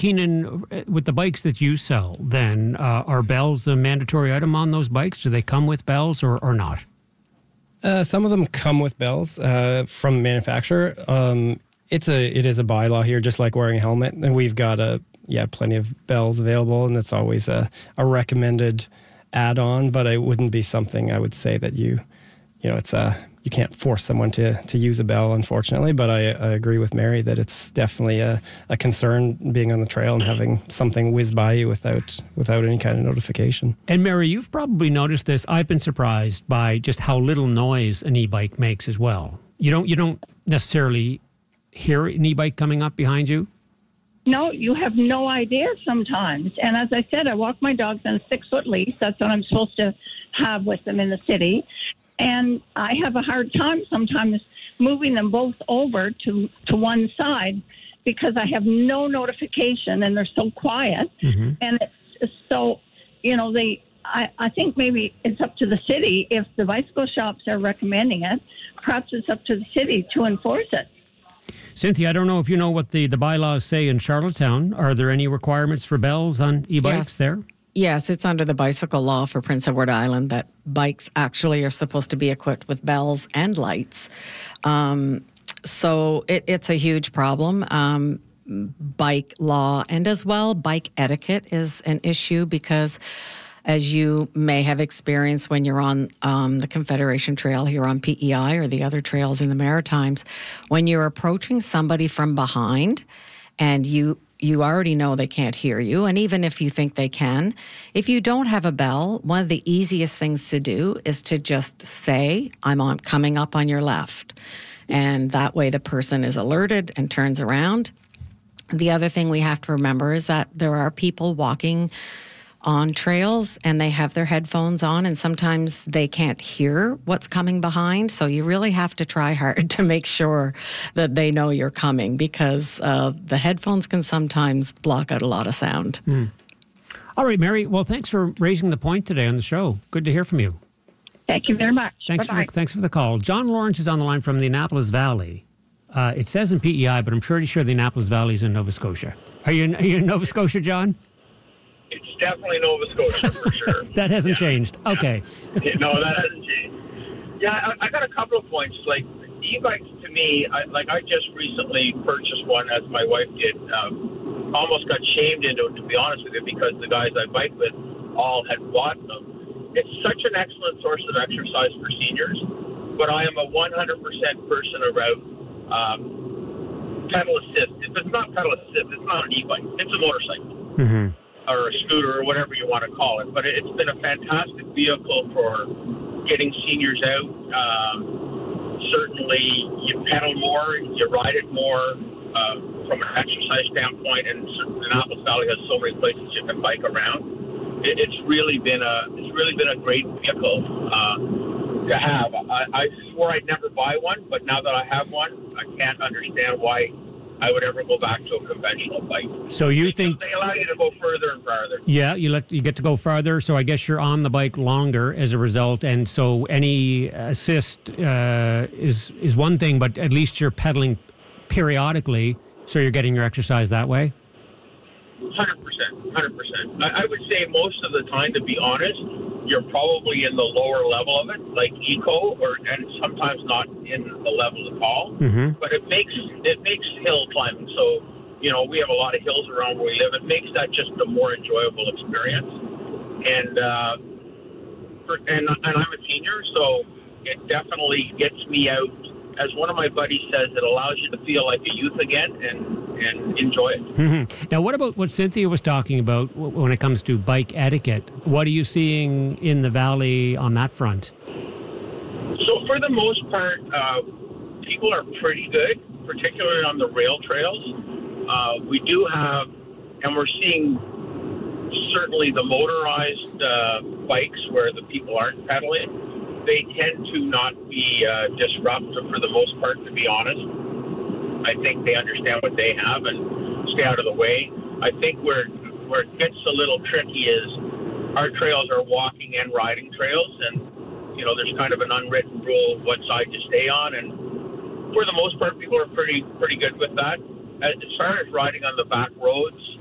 Keenan, with the bikes that you sell, then, are bells a mandatory item on those bikes? Do they come with bells or not? Some of them come with bells from manufacturer. It is a bylaw here, just like wearing a helmet, and we've got plenty of bells available, and it's always a recommended add-on. But it wouldn't be something I would say that you can't force someone to use a bell, unfortunately. But I agree with Mary that it's definitely a concern being on the trail and having something whiz by you without any kind of notification. And Mary, you've probably noticed this. I've been surprised by just how little noise an e-bike makes as well. You don't necessarily hear an e-bike coming up behind you? No, you have no idea sometimes. And as I said, I walk my dogs on a 6-foot leash. That's what I'm supposed to have with them in the city. And I have a hard time sometimes moving them both over to one side because I have no notification and they're so quiet. Mm-hmm. And it's so, I think maybe it's up to the city. If the bicycle shops are recommending it, perhaps it's up to the city to enforce it. Cynthia, I don't know if you know what the bylaws say in Charlottetown. Are there any requirements for bells on e-bikes there? Yes, it's under the bicycle law for Prince Edward Island that bikes actually are supposed to be equipped with bells and lights. So it's a huge problem. Bike law and as well bike etiquette is an issue because as you may have experienced when you're on the Confederation Trail here on PEI or the other trails in the Maritimes, when you're approaching somebody from behind and you already know they can't hear you, and even if you think they can, if you don't have a bell, one of the easiest things to do is to just say, I'm coming up on your left. And that way the person is alerted and turns around. The other thing we have to remember is that there are people walking on trails and they have their headphones on and sometimes they can't hear what's coming behind. So you really have to try hard to make sure that they know you're coming because the headphones can sometimes block out a lot of sound. Mm. All right, Mary. Well, thanks for raising the point today on the show. Good to hear from you. Thank you very much. Thanks for the call. John Lawrence is on the line from the Annapolis Valley. It says in PEI, but I'm pretty sure the Annapolis Valley is in Nova Scotia. Are you in Nova Scotia, John? It's definitely Nova Scotia for sure. That hasn't changed. Okay. No, that hasn't changed. Yeah, I got a couple of points. Like e-bikes to me, I just recently purchased one, as my wife did. Almost got shamed into it, to be honest with you, because the guys I bike with all had bought them. It's such an excellent source of exercise for seniors, but I am a 100% person about pedal assist. If it's not pedal assist, it's not an e-bike. It's a motorcycle. Mm-hmm. Or a scooter or whatever you want to call it. But it's been a fantastic vehicle for getting seniors out. Certainly you pedal more, you ride it more from an exercise standpoint, and the Annapolis Valley has so many places you can bike around. It's really been a great vehicle to have. I swore I'd never buy one, but now that I have one, I can't understand why I would ever go back to a conventional bike. So you think they allow you to go further and farther? Yeah, you get to go farther. So I guess you're on the bike longer as a result, and so any assist is one thing, but at least you're pedaling periodically, so you're getting your exercise that way. 100%. I would say most of the time, to be honest, you're probably in the lower level of it, like eco, and sometimes not in the level at all. Mm-hmm. But it makes hill climbing. So, we have a lot of hills around where we live. It makes that just a more enjoyable experience. And I'm a senior, so it definitely gets me out. As one of my buddies says, it allows you to feel like a youth again and enjoy it. Mm-hmm. Now, what about what Cynthia was talking about when it comes to bike etiquette? What are you seeing in the valley on that front? So for the most part, people are pretty good, particularly on the rail trails. We do have, and we're seeing certainly the motorized bikes where the people aren't pedaling. They tend to not be disruptive for the most part, to be honest. I think they understand what they have and stay out of the way. I think where it gets a little tricky is our trails are walking and riding trails, and there's kind of an unwritten rule of what side you stay on, and for the most part, people are pretty good with that. As far as riding on the back roads,